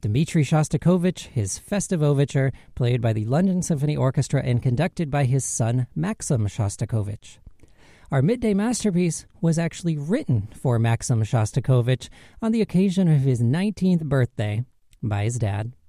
Dmitri Shostakovich, his Festive Overture, played by the London Symphony Orchestra and conducted by his son Maxim Shostakovich. Our midday masterpiece was actually written for Maxim Shostakovich on the occasion of his 19th birthday by his dad,